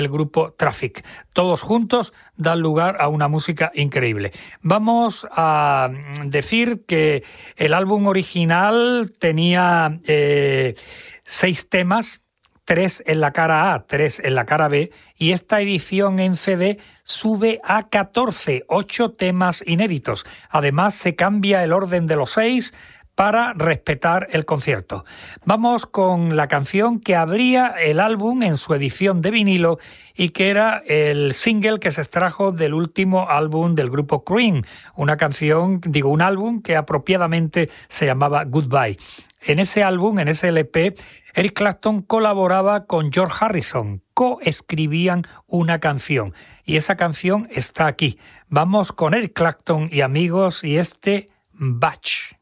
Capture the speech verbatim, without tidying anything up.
el grupo Traffic. Todos juntos dan lugar a una música increíble. Vamos a decir que el álbum original tenía eh, seis temas, tres en la cara A, tres en la cara B, y esta edición en C D sube a catorce, ocho temas inéditos. Además, se cambia el orden de los seis para respetar el concierto. Vamos con la canción que abría el álbum en su edición de vinilo y que era el single que se extrajo del último álbum del grupo Cream, una canción, digo, un álbum que apropiadamente se llamaba Goodbye. En ese álbum, en ese L P, Eric Clapton colaboraba con George Harrison, coescribían una canción y esa canción está aquí. Vamos con Eric Clapton y amigos y este Batch.